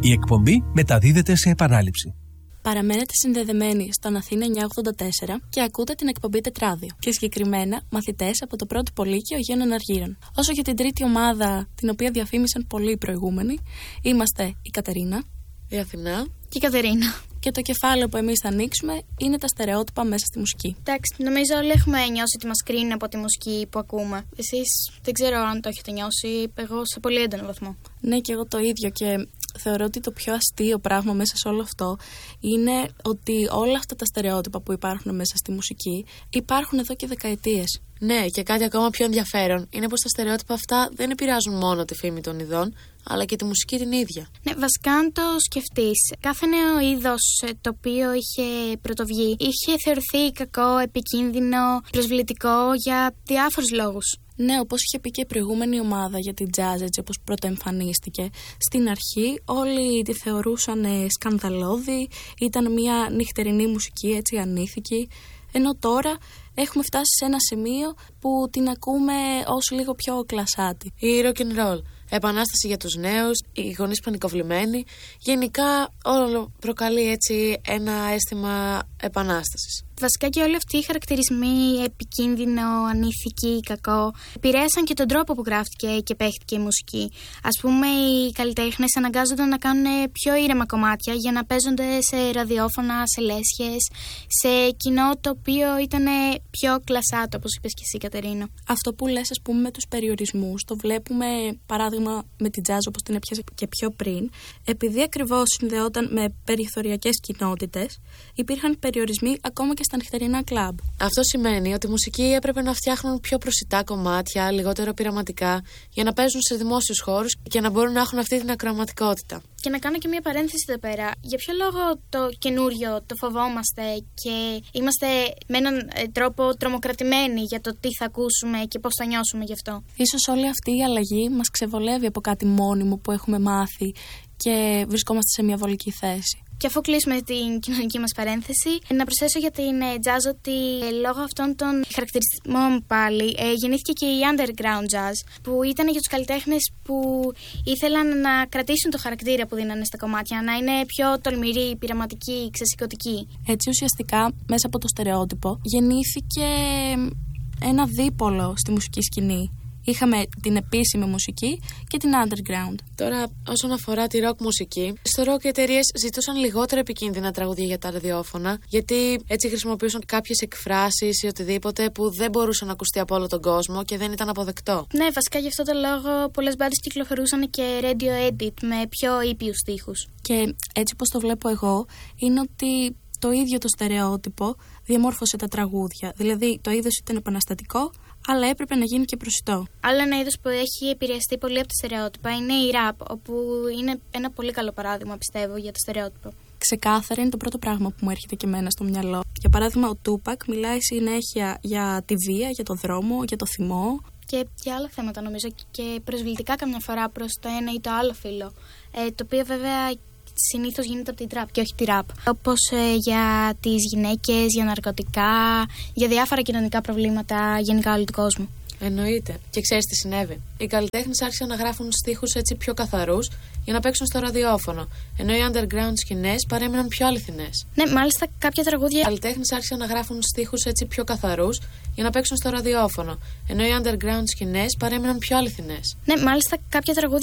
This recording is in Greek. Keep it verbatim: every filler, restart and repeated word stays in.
Η εκπομπή μεταδίδεται σε επανάληψη. Παραμένετε συνδεδεμένοι στον Αθήνα εννιακόσια ογδόντα τέσσερα και ακούτε την εκπομπή Τετράδιο. Και συγκεκριμένα μαθητές από το πρώτο Πολύκειο Αγίων Αναργύρων. Όσο για την τρίτη ομάδα, την οποία διαφήμισαν πολλοί οι προηγούμενοι, είμαστε η Κατερίνα, η Αθηνά και η Κατερίνα. Και το κεφάλαιο που εμείς θα ανοίξουμε είναι τα στερεότυπα μέσα στη μουσική. Εντάξει, νομίζω όλοι έχουμε νιώσει ότι μας κρίνουν από τη μουσική που ακούμε. Εσείς δεν ξέρω αν το έχετε νιώσει, εγώ σε πολύ έντονο βαθμό. Ναι, και εγώ το ίδιο. Και θεωρώ ότι το πιο αστείο πράγμα μέσα σε όλο αυτό είναι ότι όλα αυτά τα στερεότυπα που υπάρχουν μέσα στη μουσική υπάρχουν εδώ και δεκαετίες. Ναι, και κάτι ακόμα πιο ενδιαφέρον είναι πως τα στερεότυπα αυτά δεν επηρεάζουν μόνο τη φήμη των ειδών, αλλά και τη μουσική την ίδια. Ναι, βασικά αν το σκεφτείς, κάθε νέο είδος το οποίο είχε πρωτοβγεί είχε θεωρηθεί κακό, επικίνδυνο, προσβλητικό για διάφορους λόγους. Ναι, όπως είχε πει και η προηγούμενη ομάδα για την jazz, έτσι όπως πρωτοεμφανίστηκε. Στην αρχή όλοι τη θεωρούσαν σκανδαλώδη, ήταν μια νυχτερινή μουσική, έτσι ανήθικη. Ενώ τώρα έχουμε φτάσει σε ένα σημείο που την ακούμε ως λίγο πιο κλασάτη. Η rock and roll, επανάσταση για τους νέους, οι γονείς πανικοβλημένοι, γενικά όλο προκαλεί έτσι ένα αίσθημα επανάστασης. Βασικά και όλοι αυτοί οι χαρακτηρισμοί, επικίνδυνο, ανήθικη, κακό, επηρέασαν και τον τρόπο που γράφτηκε και παίχτηκε η μουσική. Ας πούμε, οι καλλιτέχνες αναγκάζονταν να κάνουν πιο ήρεμα κομμάτια για να παίζονται σε ραδιόφωνα, σε λέσχες, σε κοινό το οποίο ήταν πιο κλασάτο, όπως είπες και εσύ, Κατερίνα. Αυτό που λες, ας πούμε, με τους περιορισμούς, το βλέπουμε παράδειγμα με την jazz, όπως την έπιασε και πιο πριν. Επειδή ακριβώς συνδεόταν με περιθωριακές κοινότητες, υπήρχαν περιορισμοί ακόμα και στα νυχτερινά κλαμπ. Αυτό σημαίνει ότι οι μουσικοί έπρεπε να φτιάχνουν πιο προσιτά κομμάτια, λιγότερο πειραματικά, για να παίζουν σε δημόσιους χώρους και να μπορούν να έχουν αυτή την ακροαματικότητα. Και να κάνω και μια παρένθεση εδώ πέρα. Για ποιο λόγο το καινούριο το φοβόμαστε και είμαστε με έναν τρόπο τρομοκρατημένοι για το τι θα ακούσουμε και πώς θα νιώσουμε γι' αυτό? Ίσως όλη αυτή η αλλαγή μας ξεβολεύει από κάτι μόνιμο που έχουμε μάθει και βρισκόμαστε σε μια βολική θέση. Και αφού κλείσουμε την κοινωνική μας παρένθεση, να προσθέσω για την jazz ότι λόγω αυτών των χαρακτηριστικών πάλι γεννήθηκε και η underground jazz, που ήταν για τους καλλιτέχνες που ήθελαν να κρατήσουν το χαρακτήρα που δίνανε στα κομμάτια, να είναι πιο τολμηροί, πειραματικοί, ξεσηκωτικοί. Έτσι ουσιαστικά μέσα από το στερεότυπο γεννήθηκε ένα δίπολο στη μουσική σκηνή. Είχαμε την επίσημη μουσική και την underground. Τώρα, όσον αφορά τη rock μουσική, στο rock οι εταιρείες ζητούσαν λιγότερο επικίνδυνα τραγούδια για τα ραδιόφωνα, γιατί έτσι χρησιμοποιούσαν κάποιες εκφράσεις ή οτιδήποτε που δεν μπορούσαν να ακουστεί από όλο τον κόσμο και δεν ήταν αποδεκτό. Ναι, βασικά γι' αυτό το λόγο πολλές μπάντες κυκλοφορούσαν και radio edit με πιο ήπιους στίχους. Και έτσι πως το βλέπω εγώ, είναι ότι το ίδιο το στερεότυπο διαμόρφωσε τα τραγούδια. Δηλαδή, το είδος ήταν επαναστατικό, αλλά έπρεπε να γίνει και προσιτό. Άλλο ένα είδος που έχει επηρεαστεί πολύ από τα στερεότυπα είναι η rap, όπου είναι ένα πολύ καλό παράδειγμα, πιστεύω, για το στερεότυπο. Ξεκάθαρα είναι το πρώτο πράγμα που μου έρχεται και εμένα στο μυαλό. Για παράδειγμα, ο Tupac μιλάει συνέχεια για τη βία, για το δρόμο, για το θυμό. Και για άλλα θέματα, νομίζω, και προσβλητικά καμιά φορά προς το ένα ή το άλλο φύλο. Ε, το οποίο βέβαια συνήθως γίνεται από την τραπ και όχι τη ραπ. Όπως ε, για τις γυναίκες, για ναρκωτικά, για διάφορα κοινωνικά προβλήματα γενικά όλου του κόσμου. Εννοείται. Και ξέρεις τι συνέβη? Οι καλλιτέχνες άρχισαν να γράφουν στίχους έτσι πιο καθαρούς για να παίξουν στο ραδιόφωνο, ενώ οι underground σκηνές παρέμειναν πιο αληθινές. Ναι, μάλιστα κάποια τραγούδια. Οι καλλιτέχνες άρχισαν να γράφουν στίχους έτσι πιο καθαρούς για να παίξουν στο ραδιόφωνο, ενώ οι underground σκηνές παρέμειναν πιο αληθινές. Ναι, μάλιστα κάποια τραγούδια.